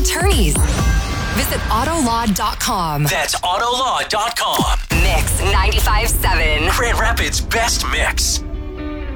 attorneys. Visit Autolaw.com. That's Autolaw.com. Mix 95.7. Grand Rapids' best mix.